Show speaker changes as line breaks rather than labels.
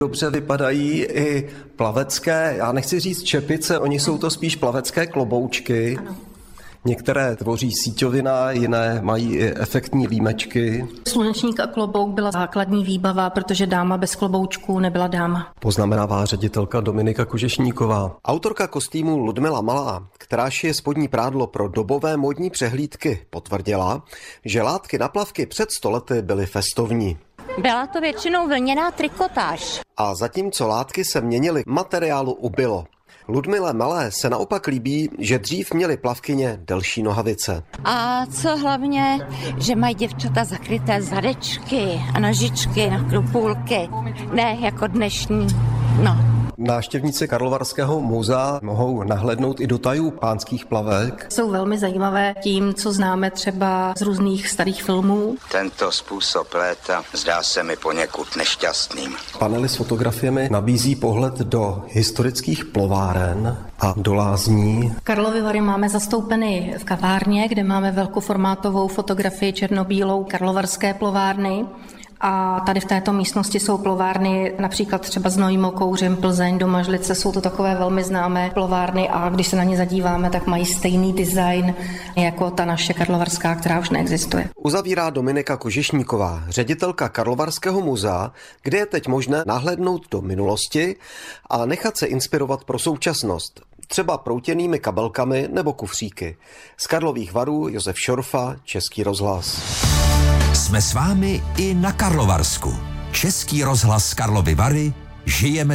Dobře vypadají i plavecké, já nechci říct čepice, oni jsou to spíš plavecké kloboučky.
Ano.
Některé tvoří síťovina, jiné mají i efektní límečky.
Slunečník a klobouk byla základní výbava, protože dáma bez kloboučku nebyla dáma.
Poznamenává ředitelka Dominika Kožešníková. Autorka kostýmu Ludmila Malá, která šije spodní prádlo pro dobové módní přehlídky, potvrdila, že látky na plavky před 100 lety byly festovní.
Byla to většinou vlněná trikotáž.
A zatímco látky se měnily, materiálu ubylo. Ludmile Malé se naopak líbí, že dřív měly plavkyně delší nohavice.
A co hlavně, že mají děvčata zakryté zadečky a nožičky na krupůlky, ne jako dnešní.
Návštěvníci Karlovarského muzea mohou nahlédnout i do tajů pánských plavek.
Jsou velmi zajímavé tím, co známe třeba z různých starých filmů.
Tento způsob léta zdá se mi poněkud nešťastným.
Panely s fotografiemi nabízí pohled do historických plováren a do lázní.
Karlovy Vary máme zastoupeny v kavárně, kde máme velkoformátovou fotografii černobílou karlovarské plovárny. A tady v této místnosti jsou plovárny například třeba Znojmo, Kouřim, Plzeň, Domažlice. Jsou to takové velmi známé plovárny a když se na ně zadíváme, tak mají stejný design jako ta naše karlovarská, která už neexistuje.
Uzavírá Dominika Kožešníková, ředitelka Karlovarského muzea, kde je teď možné nahlédnout do minulosti a nechat se inspirovat pro současnost. Třeba proutěnými kabelkami nebo kufříky. Z Karlových Varů Josef Šorfa, Český rozhlas.
Jsme s vámi i na Karlovarsku. Český rozhlas Karlovy Vary, žijeme